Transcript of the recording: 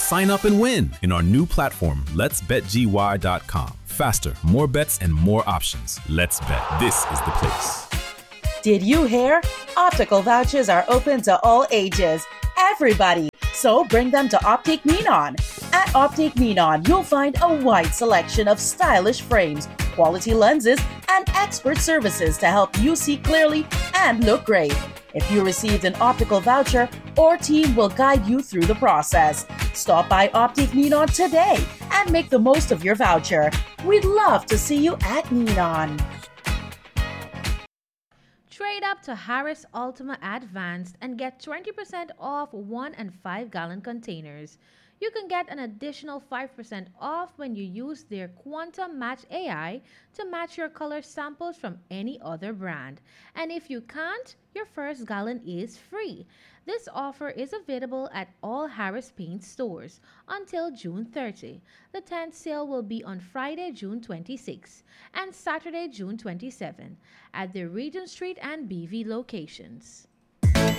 Sign up and win in our new platform, letsbetgy.com. Faster, more bets, and more options. Let's bet. This is the place. Did you hear? Optical vouchers are open to all ages. Everybody. So bring them to Optic Menon. At Optic Menon, you'll find a wide selection of stylish frames, quality lenses, and expert services to help you see clearly and look great. If you received an optical voucher, our team will guide you through the process. Stop by Optic Menon today and make the most of your voucher. We'd love to see you at Menon. Trade up to Harris Ultima Advanced and get 20% off 1 and 5 gallon containers. You can get an additional 5% off when you use their Quantum Match AI to match your color samples from any other brand. And if you can't, your first gallon is free. This offer is available at all Harris Paint stores until June 30. The 10th sale will be on Friday, June 26 and Saturday, June 27 at the Regent Street and BV locations.